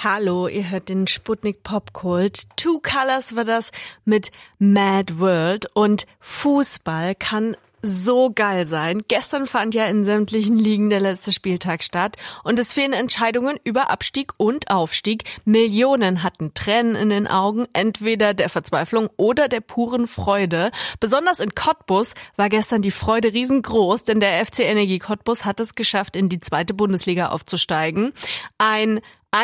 Hallo, ihr hört den Sputnik Popkult. Two Colors war das mit Mad World und Fußball kann so geil sein. Gestern fand ja in sämtlichen Ligen der letzte Spieltag statt und es fehlen Entscheidungen über Abstieg und Aufstieg. Millionen hatten Tränen in den Augen, entweder der Verzweiflung oder der puren Freude. Besonders in Cottbus war gestern die Freude riesengroß, denn der FC Energie Cottbus hat es geschafft, in die 2. Bundesliga aufzusteigen. Ein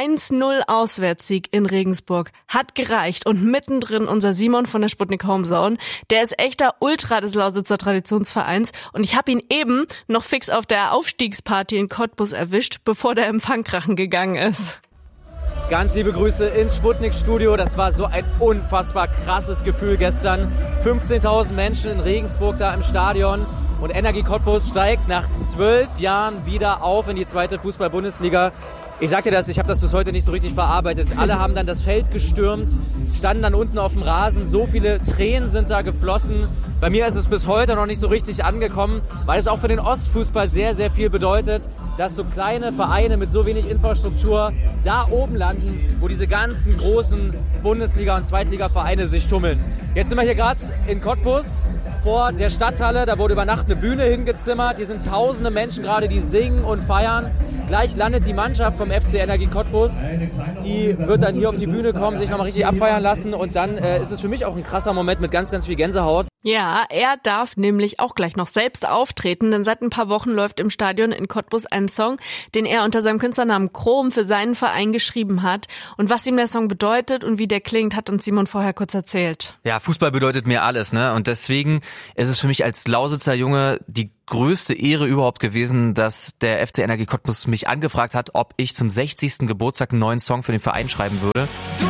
1-0 Auswärtssieg in Regensburg hat gereicht und mittendrin unser Simon von der Sputnik Homezone. Der ist echter Ultra des Lausitzer Traditionsvereins und ich habe ihn eben noch fix auf der Aufstiegsparty in Cottbus erwischt, bevor der Empfang krachen gegangen ist. Ganz liebe Grüße ins Sputnik-Studio. Das war so ein unfassbar krasses Gefühl gestern. 15.000 Menschen in Regensburg da im Stadion. Und Energie Cottbus steigt nach 12 Jahren wieder auf in die 2. Fußball-Bundesliga. Ich sag dir das, ich habe das bis heute nicht so richtig verarbeitet. Alle haben dann das Feld gestürmt, standen dann unten auf dem Rasen. So viele Tränen sind da geflossen. Bei mir ist es bis heute noch nicht so richtig angekommen, weil es auch für den Ostfußball sehr, sehr viel bedeutet, dass so kleine Vereine mit so wenig Infrastruktur da oben landen, wo diese ganzen großen Bundesliga- und Zweitliga-Vereine sich tummeln. Jetzt sind wir hier gerade in Cottbus vor der Stadthalle. Da wurde über Nacht eine Bühne hingezimmert. Hier sind tausende Menschen gerade, die singen und feiern. Gleich landet die Mannschaft vom FC Energie Cottbus. Die wird dann hier auf die Bühne kommen, sich nochmal richtig abfeiern lassen. Und dann ist es für mich auch ein krasser Moment mit ganz, ganz viel Gänsehaut. Ja, er darf nämlich auch gleich noch selbst auftreten, denn seit ein paar Wochen läuft im Stadion in Cottbus ein Song, den er unter seinem Künstlernamen Chrom für seinen Verein geschrieben hat. Und was ihm der Song bedeutet und wie der klingt, hat uns Simon vorher kurz erzählt. Ja, Fußball bedeutet mir alles, ne? Und deswegen ist es für mich als Lausitzer Junge die größte Ehre überhaupt gewesen, dass der FC Energie Cottbus mich angefragt hat, ob ich zum 60. Geburtstag einen neuen Song für den Verein schreiben würde. Du